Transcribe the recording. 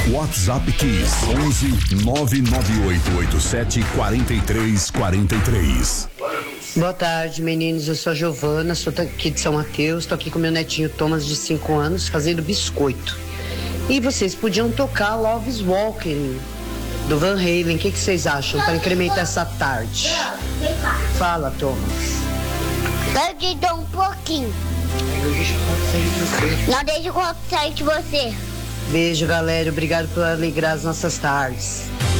WhatsApp Kiss 11 99887 4343. Boa tarde, meninos. Eu sou a Giovana, sou aqui de São Mateus. Estou aqui com meu netinho Thomas, de 5 anos, fazendo biscoito. E vocês podiam tocar Love's Walking, do Van Halen. O que vocês acham para incrementar essa tarde? Fala, Thomas. Eu te dou um pouquinho. Não deixa eu sair de você. Beijo, galera. Obrigado por alegrar as nossas tardes.